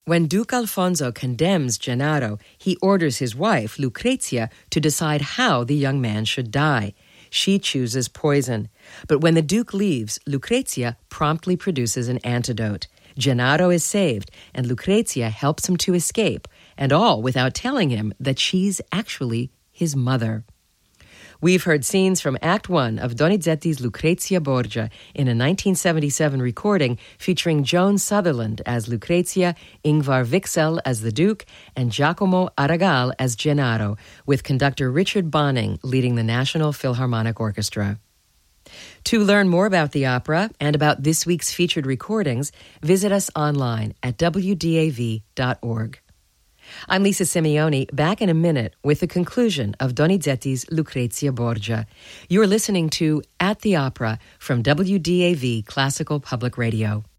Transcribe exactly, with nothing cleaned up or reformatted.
When Duke Alfonso condemns Gennaro, he orders his wife, Lucrezia, to decide how the young man should die. She chooses poison. But when the Duke leaves, Lucrezia promptly produces an antidote. Gennaro is saved, and Lucrezia helps him to escape, and all without telling him that she's actually his mother. We've heard scenes from Act One of Donizetti's Lucrezia Borgia in a nineteen seventy-seven recording featuring Joan Sutherland as Lucrezia, Ingvar Wicksell as the Duke, and Giacomo Aragal as Gennaro, with conductor Richard Bonning leading the National Philharmonic Orchestra. To learn more about the opera and about this week's featured recordings, visit us online at w d a v dot org. I'm Lisa Simeoni, back in a minute with the conclusion of Donizetti's Lucrezia Borgia. You're listening to At the Opera from W D A V Classical Public Radio.